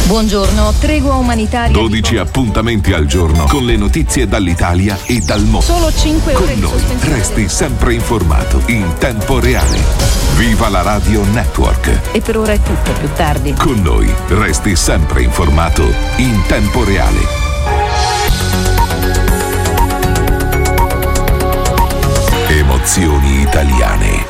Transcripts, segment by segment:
Buongiorno, tregua umanitaria. 12 appuntamenti al giorno con le notizie dall'Italia e dal mondo. Solo 5 ore con noi resti sempre informato in tempo reale. Viva la Radio Network. E per ora è tutto, più tardi. Con noi resti sempre informato in tempo reale. Emozioni italiane.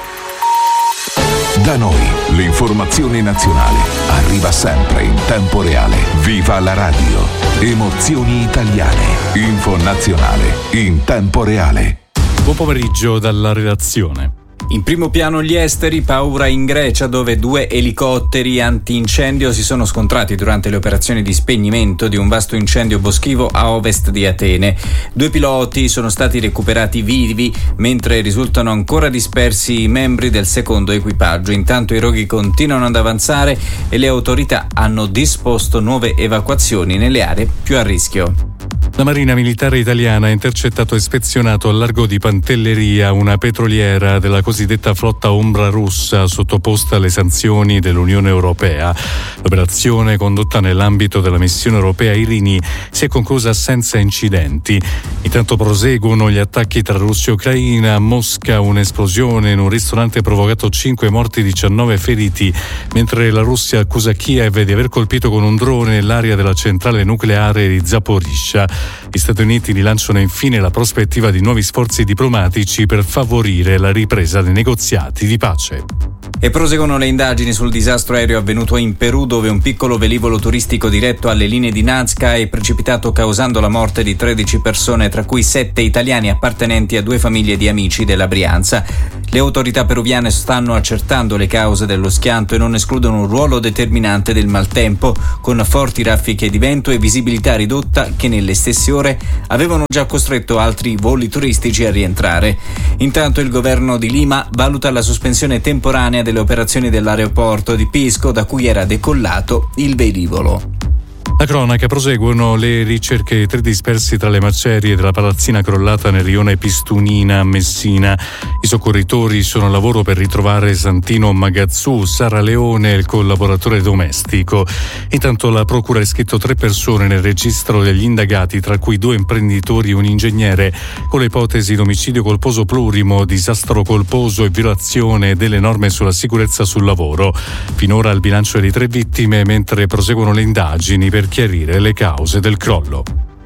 Da noi l'informazione nazionale arriva sempre in tempo reale. Viva la radio. Emozioni italiane. Info nazionale in tempo reale. Buon pomeriggio dalla redazione. In primo piano gli esteri, paura in Grecia dove 2 elicotteri antincendio si sono scontrati durante le operazioni di spegnimento di un vasto incendio boschivo a ovest di Atene. 2 piloti sono stati recuperati vivi mentre risultano ancora dispersi i membri del secondo equipaggio. Intanto i roghi continuano ad avanzare e le autorità hanno disposto nuove evacuazioni nelle aree più a rischio. La Marina Militare Italiana ha intercettato e ispezionato al largo di Pantelleria una petroliera della cosiddetta flotta ombra russa sottoposta alle sanzioni dell'Unione Europea. L'operazione, condotta nell'ambito della missione europea Irini, si è conclusa senza incidenti. Intanto proseguono gli attacchi tra Russia e Ucraina. A Mosca un'esplosione in un ristorante ha provocato 5 morti e 19 feriti, mentre la Russia accusa Kiev di aver colpito con un drone l'area della centrale nucleare di Zaporizhzhia. Gli Stati Uniti rilanciano infine la prospettiva di nuovi sforzi diplomatici per favorire la ripresa dei negoziati di pace. E proseguono le indagini sul disastro aereo avvenuto in Perù, dove un piccolo velivolo turistico diretto alle linee di Nazca è precipitato causando la morte di 13 persone, tra cui 7 italiani appartenenti a 2 famiglie di amici della Brianza. Le autorità peruviane stanno accertando le cause dello schianto e non escludono un ruolo determinante del maltempo, con forti raffiche di vento e visibilità ridotta che nelle stesse ore avevano già costretto altri voli turistici a rientrare. Intanto il governo di Lima valuta la sospensione temporanea delle operazioni dell'aeroporto di Pisco da cui era decollato il velivolo. La cronaca, proseguono le ricerche. 3 dispersi tra le macerie della palazzina crollata nel rione Pistunina a Messina. I soccorritori sono al lavoro per ritrovare Santino Magazzù, Sara Leone e il collaboratore domestico. Intanto la procura ha iscritto 3 persone nel registro degli indagati, tra cui 2 imprenditori e un ingegnere, con le ipotesi di omicidio colposo plurimo, disastro colposo e violazione delle norme sulla sicurezza sul lavoro. Finora il bilancio è di 3 vittime, mentre proseguono le indagini per chiarire le cause del crollo.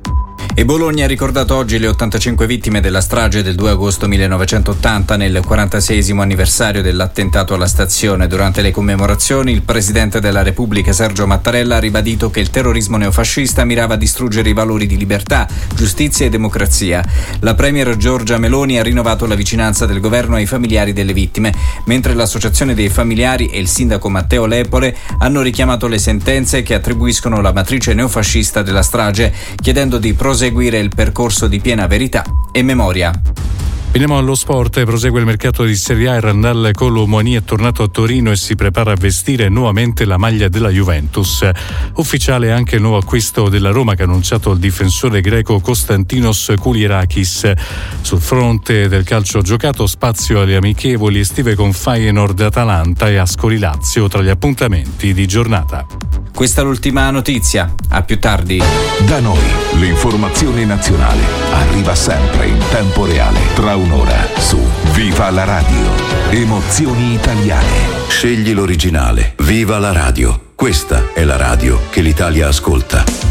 E Bologna ha ricordato oggi le 85 vittime della strage del 2 agosto 1980 nel 46esimo anniversario dell'attentato alla stazione. Durante le commemorazioni il Presidente della Repubblica Sergio Mattarella ha ribadito che il terrorismo neofascista mirava a distruggere i valori di libertà, giustizia e democrazia. La Premier Giorgia Meloni ha rinnovato la vicinanza del governo ai familiari delle vittime, mentre l'Associazione dei Familiari e il sindaco Matteo Lepore hanno richiamato le sentenze che attribuiscono la matrice neofascista della strage, chiedendo di proseguire il percorso di piena verità e memoria. Veniamo allo sport. Prosegue il mercato di Serie A. Randall Kolo Muani è tornato a Torino e si prepara a vestire nuovamente la maglia della Juventus. Ufficiale anche il nuovo acquisto della Roma, che ha annunciato il difensore greco Konstantinos Koulirakis. Sul fronte del calcio giocato, spazio alle amichevoli estive con Feyenoord, Atalanta e Ascoli Lazio tra gli appuntamenti di giornata. Questa è l'ultima notizia. A più tardi. Da noi l'informazione nazionale arriva sempre in tempo reale. Tra un'ora su Viva la Radio. Emozioni italiane. Scegli l'originale. Viva la radio. Questa è la radio che l'Italia ascolta.